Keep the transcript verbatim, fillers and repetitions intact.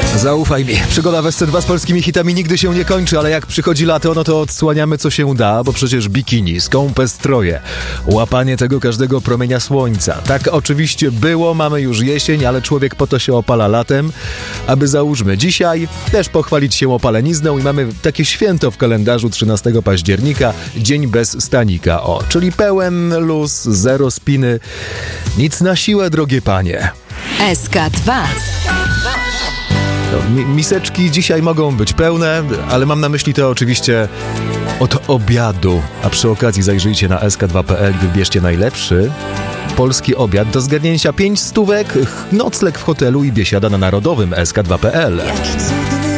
Zaufaj mi, przygoda w S C dwa z polskimi hitami nigdy się nie kończy, ale jak przychodzi lato, no to odsłaniamy co się da, bo przecież bikini, skąpe stroje, łapanie tego każdego promienia słońca. Tak oczywiście było, mamy już jesień, ale człowiek po to się opala latem, aby załóżmy dzisiaj też pochwalić się opalenizną i mamy takie święto w kalendarzu trzynastego października, dzień bez stanika, o, czyli pełen luz, zero spiny, nic na siłę, drogie panie. S K dwa. No, mi- miseczki dzisiaj mogą być pełne, ale mam na myśli to oczywiście od obiadu. A przy okazji zajrzyjcie na S K dwa kropka P L i wybierzcie najlepszy polski obiad. Do zgadnięcia pięć stówek, nocleg w hotelu i biesiada na Narodowym S K dwa kropka P L.